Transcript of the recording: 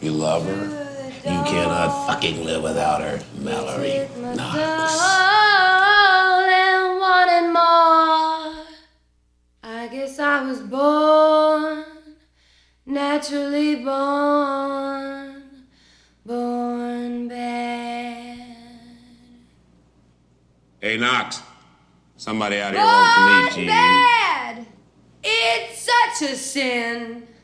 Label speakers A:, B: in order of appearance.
A: You love her? You cannot fucking live without her, Mallory Knox.
B: And wanted more. I guess I was born, naturally born bad.
A: Hey, Knox. Somebody out here wants to meet you.
B: Born bad! It's such a sin.